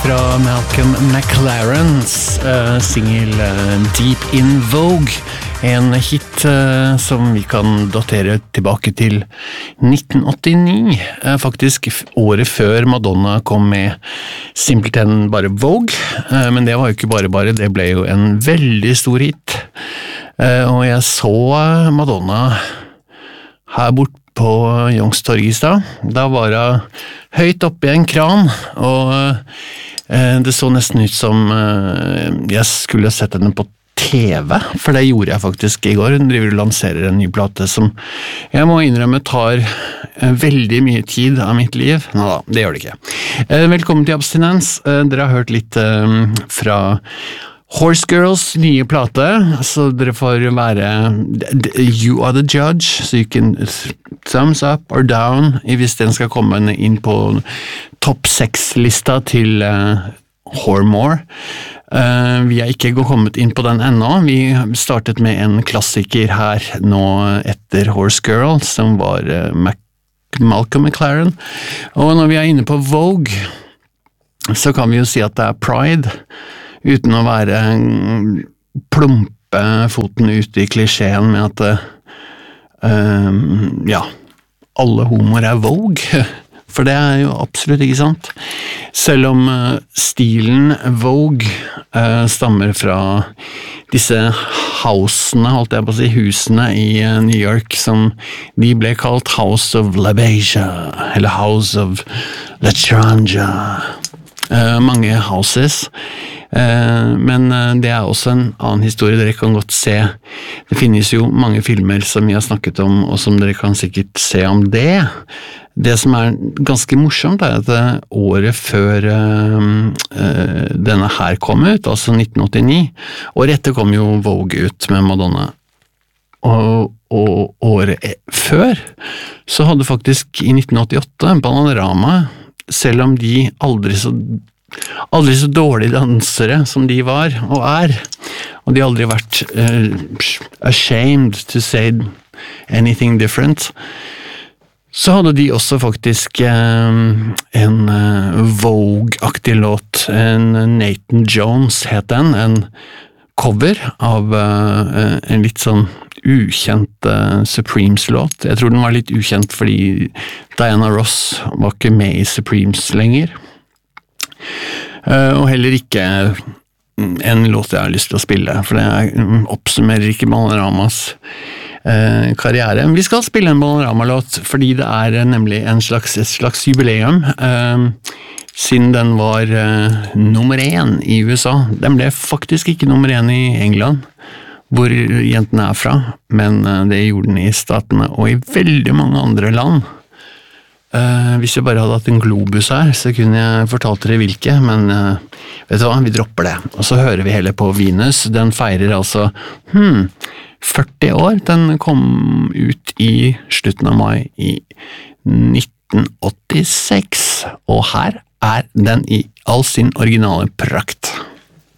fra Malcolm McLarens singel Deep in Vogue, en hit som vi kan datere tilbake til 1989, faktisk året før Madonna kom med simpelthen bare Vogue, men det var jo ikke bare, det ble jo en veldig stor hit, og jeg så Madonna her bort på Youngstorget i stad. Da var jeg høyt oppe i en kran, og det så nesten ut som jeg skulle sett henne på TV, for det gjorde jeg faktisk i går. Hun driver og lanserer en ny plate som jeg må innrømme tar veldig mye tid av mitt liv. Nå da, det gjør det ikke. Velkommen til Abstinens. Dere har hørt litt fra Horse Girls nye plate, så dere får være you are the judge, så you can thumbs up or down hvis den skal komme inn på topp 6-lista til Hormore. Vi har ikke kommet inn på den ennå. Vi startet med en klassiker her nå etter Horse Girl, som var Malcolm McLaren. Og når vi er inne på Vogue, så kan vi jo si at det er Pride, uten å være plumpe foten ute i klisjeen med at alle homoer er Vogue, for det er jo absolutt ikke sant. Selv om stilen Vogue stammer fra disse housene, holdt jeg på å si, husene i New York, som de ble kalt House of LaBeija, eller House of Latranja. Mange houses, men det er også en annen historie. Dere kan godt se, det finnes jo mange filmer som vi har snakket om, og som dere kan sikkert se om det. Det som er ganske morsomt er at året før denne her kom ut, altså 1989, året etter kom jo Vogue ut med Madonna, og året før så hadde faktisk i 1988 Bananarama, selv om de aldri så dårlige dansere som de var og og de har aldri vært ashamed to say anything different, så hadde de også faktisk en Vogue-aktig låt, en Nathan Jones het den, en cover av en litt sånn ukjent Supremes-låt. Jeg tror den var litt ukjent fordi Diana Ross var ikke med i Supremes lenger. Og heller ikke en låt jeg har lyst til å spille, for det oppsummerer ikke Bananaramas karriere. Vi skal spille en Bananarama-låt fordi det er nemlig et slags jubileum, siden den var nummer 1 i USA. Den ble faktisk ikke nummer 1 i England, hvor jentene er fra, men det gjorde den i statene og i veldig mange andre land. Hvis jeg bare hadde hatt en globus her, så kunne jeg fortalt dere hvilke, men vet du hva, vi dropper det. Og så hører vi heller på Venus. Den feirer altså 40 år. Den kom ut i slutten av mai i 1986, og her er den i all sin originale prakt.